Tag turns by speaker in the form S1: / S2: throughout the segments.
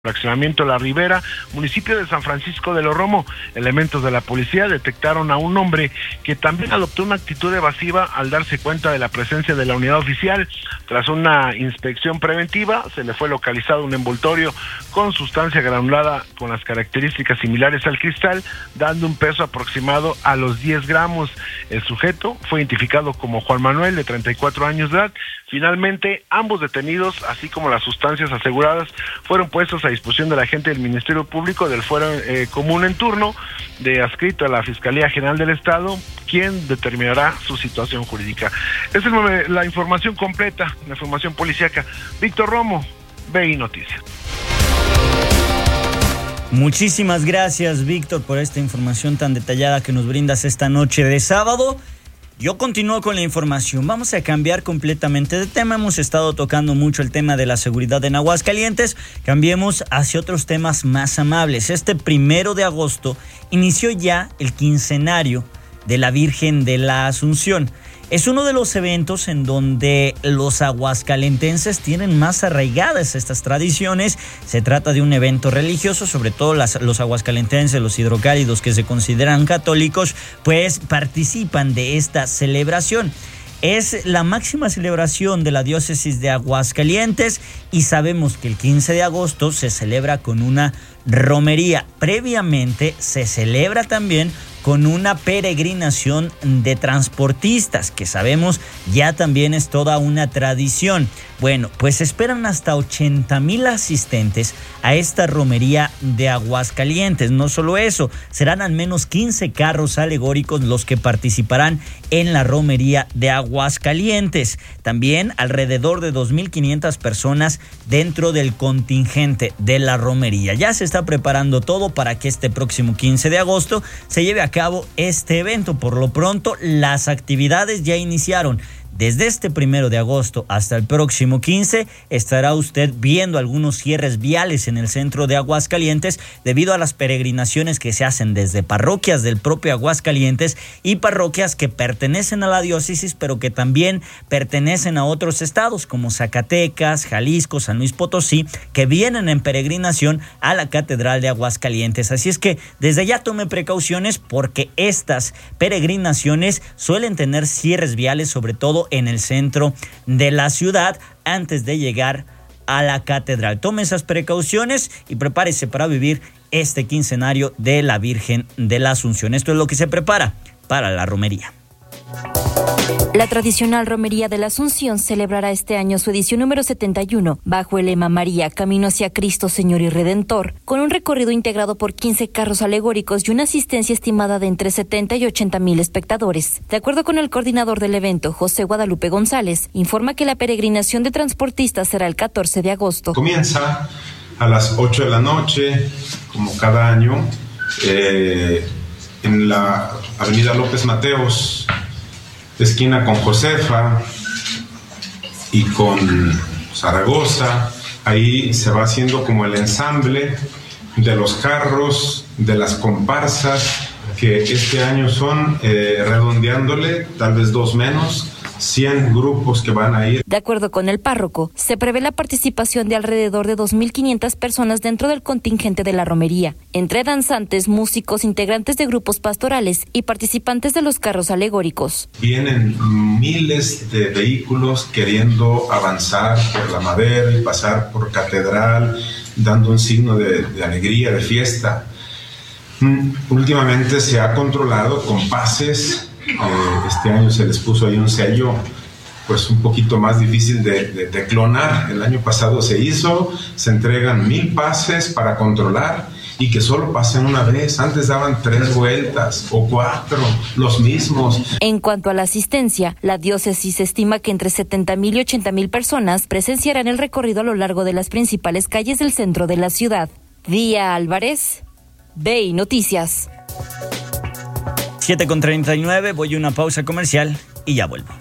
S1: Fraccionamiento La Ribera, municipio de San Francisco de los Romo. Elementos de la policía detectaron a un hombre que también adoptó una actitud evasiva al darse cuenta de la presencia de la unidad oficial. Tras una inspección preventiva, se le fue localizado un envoltorio con sustancia granulada con las características similares al cristal, dando un peso aproximado a los 10 gramos. El sujeto fue identificado como Juan Manuel, de 34 años de edad. Finalmente, ambos detenidos, así como las sustancias aseguradas, fueron puestos a disposición de la agente del Ministerio Público del Fuero Común en turno, adscrito a la Fiscalía General del Estado, quien determinará su situación jurídica. Esa es la información completa, la información policíaca. Víctor Romo, BI Noticias.
S2: Muchísimas gracias, Víctor, por esta información tan detallada que nos brindas esta noche de sábado. Yo continúo con la información. Vamos a cambiar completamente de tema. Hemos estado tocando mucho el tema de la seguridad en Aguascalientes. Cambiemos hacia otros temas más amables. Este 1 de agosto inició ya el quincenario de la Virgen de la Asunción. Es uno de los eventos en donde los aguascalentenses tienen más arraigadas estas tradiciones. Se trata de un evento religioso, sobre todo los aguascalentenses, los hidrocálidos que se consideran católicos, pues participan de esta celebración. Es la máxima celebración de la diócesis de Aguascalientes y sabemos que el 15 de agosto se celebra con una romería. Previamente se celebra también con una peregrinación de transportistas, que sabemos ya también es toda una tradición. Bueno, pues esperan hasta 80,000 asistentes a esta romería de Aguascalientes. No solo eso, serán al menos 15 carros alegóricos los que participarán en la romería de Aguascalientes. También alrededor de 2,500 personas dentro del contingente de la romería. Ya se está preparando todo para que este próximo 15 de agosto se lleve a cabo este evento. Por lo pronto, las actividades ya iniciaron. Desde este 1 de agosto hasta el próximo 15 estará usted viendo algunos cierres viales en el centro de Aguascalientes debido a las peregrinaciones que se hacen desde parroquias del propio Aguascalientes y parroquias que pertenecen a la diócesis, pero que también pertenecen a otros estados como Zacatecas, Jalisco, San Luis Potosí, que vienen en peregrinación a la Catedral de Aguascalientes. Así es que desde ya tome precauciones porque estas peregrinaciones suelen tener cierres viales, sobre todo en el centro de la ciudad, antes de llegar a la catedral. Tome esas precauciones y prepárese para vivir este quincenario de la Virgen de la Asunción. Esto es lo que se prepara para la romería.
S3: La tradicional Romería de la Asunción celebrará este año su edición número 71 bajo el lema María, Camino hacia Cristo, Señor y Redentor, con un recorrido integrado por 15 carros alegóricos y una asistencia estimada de entre 70 y 80,000 espectadores. De acuerdo con el coordinador del evento, José Guadalupe González, informa que la peregrinación de transportistas será el 14 de agosto.
S4: Comienza a las 8 de la noche, como cada año, en la avenida López Mateos, esquina con Josefa y con Zaragoza. Ahí se va haciendo como el ensamble de los carros, de las comparsas, que este año son, redondeándole, tal vez 2 menos, 100 grupos que van a ir.
S3: De acuerdo con el párroco, se prevé la participación de alrededor de 2,500 personas dentro del contingente de la romería, entre danzantes, músicos, integrantes de grupos pastorales y participantes de los carros alegóricos.
S4: Vienen miles de vehículos queriendo avanzar por la Madero y pasar por Catedral, dando un signo de alegría, de fiesta. Últimamente se ha controlado con pases. Este año se les puso ahí un sello pues un poquito más difícil de clonar. El año pasado se entregan 1,000 pases para controlar y que solo pasen una vez. Antes daban 3 vueltas o 4, los mismos.
S3: En cuanto a la asistencia, la diócesis estima que entre 70,000 y 80,000 personas presenciarán el recorrido a lo largo de las principales calles del centro de la ciudad. Día Álvarez, BI Noticias.
S2: 7:39, voy a una pausa comercial y ya vuelvo.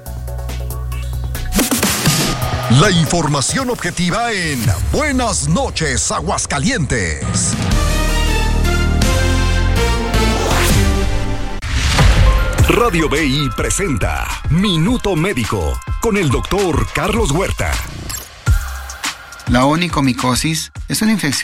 S5: La información objetiva en Buenas noches, Aguascalientes. Radio BI presenta Minuto Médico con el doctor Carlos Huerta.
S6: La onicomicosis es una infección